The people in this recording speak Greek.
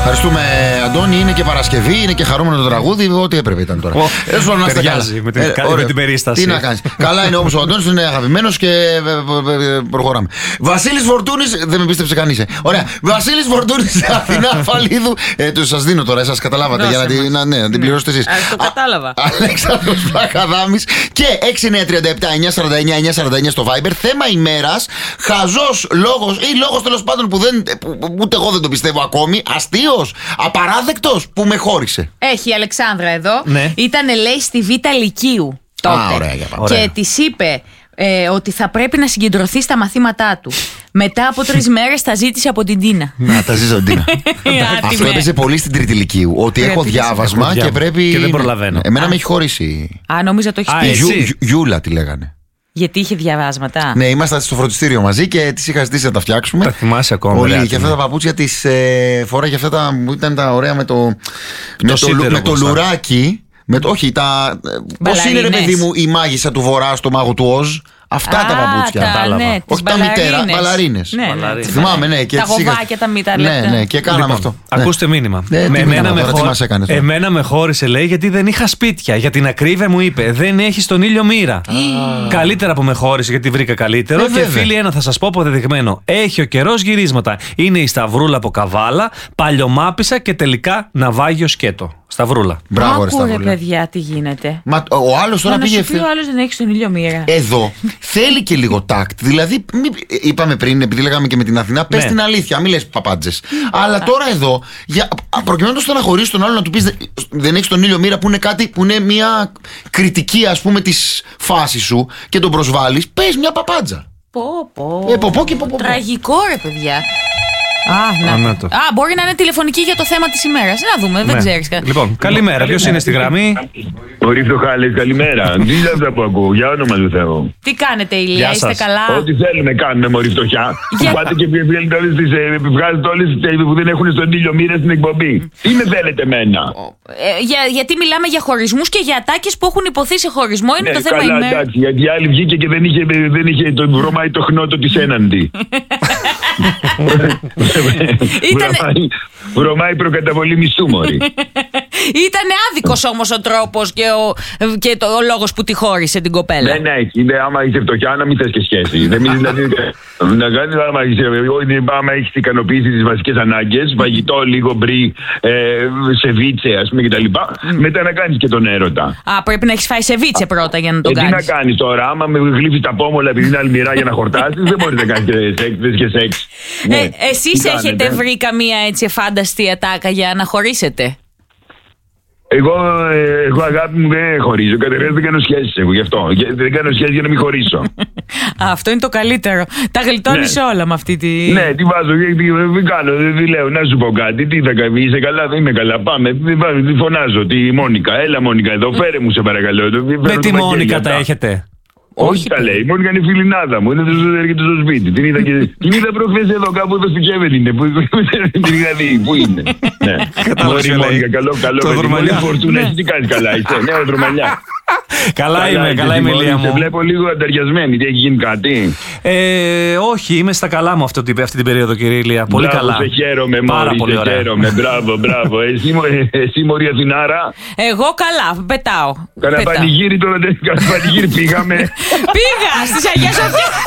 Ευχαριστούμε, Αντώνη. Είναι και Παρασκευή, είναι και χαρούμενο το τραγούδι. Ό,τι έπρεπε ήταν τώρα. Ταιριάζει με την περίσταση. Τι να κάνεις. Καλά είναι όμως ο Αντώνης, είναι αγαπημένος και προχωράμε. Βασίλης Φορτούνης, δεν με πίστεψε κανείς. Ωραία. Βασίλης Φορτούνης, Αθηνά Φαλίδου. Σας δίνω τώρα, σας καταλάβατε για να την πληρώσετε εσείς. Το κατάλαβα. Αλέξανδρος Πλακαδάμης και 6937-949-949 στο Viber. Θέμα ημέρας, χαζός λόγος ή λόγος τέλος πάντων που ούτε εγώ δεν το πιστεύω ακόμη. Αστείος, απαράδεκτος που με χώρισε. Έχει η Αλεξάνδρα εδώ. Ναι. Ήτανε, λέει, στη Β' Λυκείου τότε. Ωραία. Και της είπε ότι θα πρέπει να συγκεντρωθεί στα μαθήματά του. Μετά από 3 μέρες τα ζήτησε από την Τίνα. Να τα ζήσω, Τίνα. Αυτό έπαιζε πολύ στην Τρίτη Λυκείου. Ότι έχω διάβασμα και πρέπει. Και δεν προλαβαίνω. Εμένα με έχει χωρίσει. Νομίζω το έχει πει. Γιούλα τη λέγανε. Γιατί είχε διαβάσματα. Ναι, ήμασταν στο φροντιστήριο μαζί και τη είχα ζητήσει να τα φτιάξουμε. Τα θυμάσαι ακόμα. Πολύ. Και αυτά τα παπούτσια τη φοράγε αυτά που ήταν τα ωραία με το λουράκι. Όχι, πώς είναι, ρε παιδί μου, η μάγισσα του Βορρά στο μάγο του Οζ. Αυτά τα παπούτσια. Ναι, όχι τα μητέρα, μπαλαρίνες. Ναι. Θυμάμαι, ναι. Τα γοβάκια, τα μητέρα. Ναι, και κάναμε αυτό. Ακούστε μήνυμα. Εμένα με χώρισε, λέει, γιατί δεν είχα σπίτια. Για την ακρίβεια μου είπε, δεν έχει τον ήλιο μοίρα. Καλύτερα που με χώρισε, γιατί βρήκα καλύτερο. Και φίλοι, ένα θα σας πω αποδεδειγμένο. Έχει ο καιρός γυρίσματα. Είναι η Σταυρούλα από Καβάλα, Παλιωμάπισσα και τελικά Ναυάγιο Σκέτο. Σταυρούλα. Μπράβο, ρε Σταυρούλα. Παιδιά, τι γίνεται. Ο άλλος τώρα πήγε ευθύ. Ο άλλος δεν έχει τον ήλιο μοίρα. Εδώ θέλει και λίγο τάκτ. Δηλαδή, είπαμε πριν, επειδή λέγαμε και με την Αθηνά, πες την αλήθεια, μην λες παπάντζες. Αλλά τώρα εδώ, προκειμένου να χωρίσει τον άλλο να του πεις δεν έχεις τον ήλιο μοίρα, που είναι κάτι που είναι μια κριτική, ας πούμε, της φάσης σου και τον προσβάλλεις, πες μια παπάντζα. Πω. Τραγικό, ρε παιδιά. Μπορεί να είναι τηλεφωνική για το θέμα της ημέρας. Να δούμε, δεν ξέρεις κάτι. Λοιπόν, καλημέρα. Ποιος είναι στη γραμμή? Πολύ φτωχάλες, καλημέρα. Τι είναι αυτά που ακούω, για όνομα του Θεού. Τι κάνετε, Ηλία, είστε καλά? Ό,τι θέλουμε κάνουμε, μωρή φτωχιά. Πάτε και βγάζετε όλες τις που δεν έχουν στον ήλιο μοίρα στην εκπομπή. Τι με θέλετε εμένα? Γιατί μιλάμε για χωρισμούς και για ατάκες που έχουν υποθεί σε χωρισμό. Είναι το θέμα ημέρα. Εντάξει, γιατί η άλλη βγήκε και δεν είχε το βρωμάει το χνότο της έναντι. Βρωμάει προκαταβολή μισθού, μωρή. Ήταν άδικος όμως ο τρόπος και ο λόγος που τη χώρισε την κοπέλα. Δεν έχει. Άμα είσαι φτωχιά, να μην θες και σχέση. Άμα έχεις ικανοποιήσει τις βασικές ανάγκες, φαγητό, λίγο μπρι, σεβίτσε, ας πούμε κτλ. Μετά να κάνεις και τον έρωτα. Πρέπει να έχεις φάει σεβίτσε πρώτα για να τον κάνεις. Τι να κάνεις τώρα, άμα με γλύφεις τα πόμολα επειδή είναι αλμυρά για να χορτάσεις, δεν μπορείς να κάνεις και σεξ. Εσείς έχετε βρει καμία έτσι φάνταστη ατάκα για να χωρίσετε? Εγώ αγάπη μου δεν χωρίζω. Καταρχάς δεν κάνω σχέσεις εγώ γι' αυτό. Δεν κάνω σχέσεις για να μην χωρίσω. Αυτό είναι το καλύτερο. Τα γλιτώνεις όλα με αυτή τη. Ναι, τι βάζω, δεν κάνω, δεν λέω. Να σου πω κάτι, τι θα κάνει, είσαι καλά, δεν είμαι καλά. Πάμε, τη φωνάζω τη Μόνικα. Έλα, Μόνικα, εδώ φέρε μου, σε παρακαλώ. Με τη Μόνικα τα έχετε? Όχι τα λέει. Η Μόνικα είναι η φιλινάδα μου. Έρχεται στο σπίτι. Την είδα προχθές εδώ κάπου εδώ στη Κέβεν είναι. Την είχα δει. Πού είναι? Ναι. Μωρή Μόνικα, καλό. Μωρή Φορτούνα, εσύ τι κάνεις καλά? Είσαι νέο Δρομαλιά. Καλά είμαι, Ηλία μου. Σε βλέπω λίγο ανταριασμένη. Τι έχει γίνει κάτι? Όχι, είμαι στα καλά μου αυτή την περίοδο, κύριε Ηλία. Πολύ καλά. Σε χαίρομαι, Μωρή. Σε χαίρομαι. Μπράβο. Εσύ, Μωρή Αθηνάρα. Εγώ καλά, πετάω. Κανένα πανηγύρι τώρα, κανένα πανηγύρι πήγαμε. Πήγα στις Αγία Σοφιά.